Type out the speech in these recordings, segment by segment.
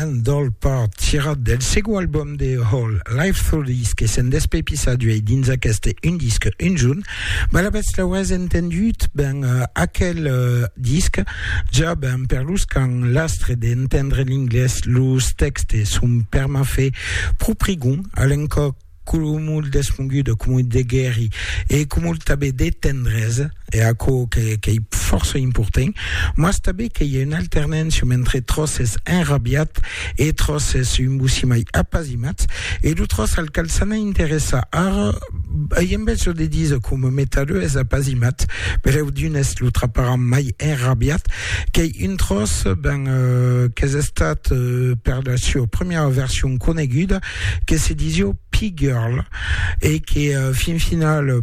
and Doll Part tirat del seguo album de Hall, Live Through This, che sen despepissadu dins aquest un disc un junt, ma la best la oaz entendut aquel disc, ja per lus kan lastre d'entendre l'ingles, lus texte sum permafe proprigon, alencoc cumul desmungude, cumul de guerri et cumul tabe de tendresse et à co qui est force important. Moi tabe qu'il y a une alternance entre trosses enrabiat et trosses umbusimai apasimat et l'utros al calzana interessa ar yembes de dise comme métalleux es apasimat breu d'une est l'outra param mai enrabiat qui une trosse qu'es estat per la sua première version coneguda que se disio P-Girl et qui fin final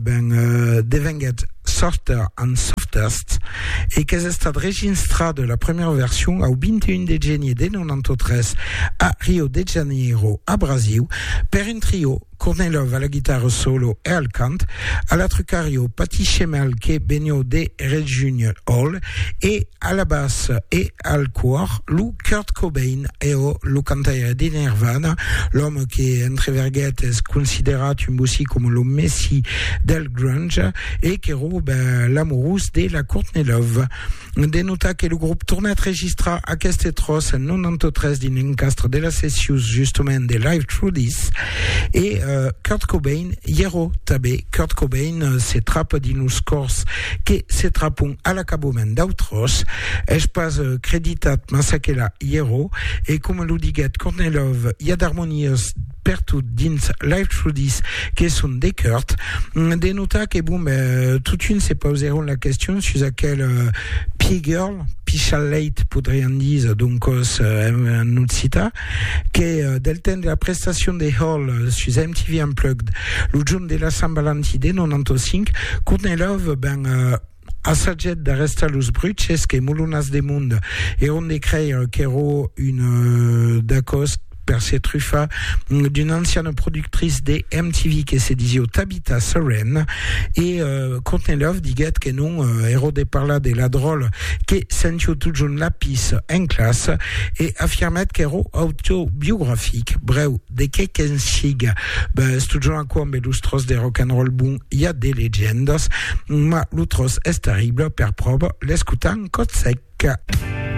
devenget Softer and Softest et qu'est estat registrada la première version au 21 de gennaio de 93 à Rio de Janeiro a Brasil per un trio Kornilov à la guitare solo et al cant, à la trucario Patti Schemel Benio de Red Junior Hall et à la basse et al cuor Lou Kurt Cobain et lo cantaire di Nirvana, l'homme qui entreverget es considerat un bussi come lo messi del grunge et qui roube l'amoureuse de la Kornilov. Denota que le groupe tournait registra aquest tros en 93 din encastre de la session justement de Live Through This et Kurt Cobain hiero tabe Kurt Cobain se trappe dinus cors que se trapun à la cabomen d'autros es pas creditat masakela hiero et comme lo diguet Kornilov hi ha d'harmonies pertot dins Live Through This que sont des Kurt denota que toute une se poseront la question sur laquelle P-Girl, P-Late podrían dire donc un autre cita que del temps de la prestation de Hall sur MTV Unplugged le jour de la San Valentin de 95 Kornilov assagget d'arrestar los bruches que molunas de monde et on décrit qu'ero une d'acos per se truffa d'une ancienne productrice de MTV che se disio Tabitha Soren et Kornilov diguet que non ero de parla de la drôle que sentio toujours lapis en classe et affirmet qu'ero autobiographique breu de que siga toujours un quoi mais l'ustros de rock'n'roll bon y a des legendas ma l'utros est terrible per probe l'escutan cot sec.